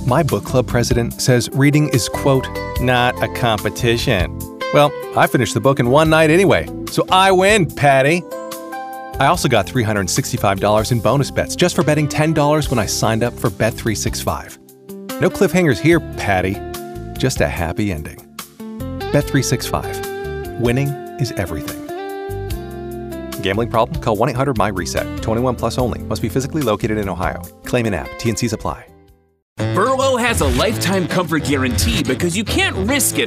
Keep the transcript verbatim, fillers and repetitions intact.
My book club president says reading is, quote, not a competition. Well, I finished the book in one night anyway, so I win, Patty. I also got three hundred sixty-five dollars in bonus bets just for betting ten dollars when I signed up for Bet three sixty-five. No cliffhangers here, Patty. Just a happy ending. Bet three sixty-five. Winning is everything. Gambling problem? Call one eight hundred my reset. twenty-one plus only. Must be physically located in Ohio. Claim in app. T and Cs apply. Burrow has a lifetime comfort guarantee because you can't risk it